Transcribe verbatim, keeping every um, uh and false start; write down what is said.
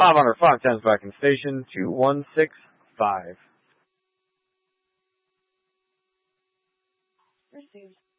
five hundred, five tens back in station, two one six five. Received.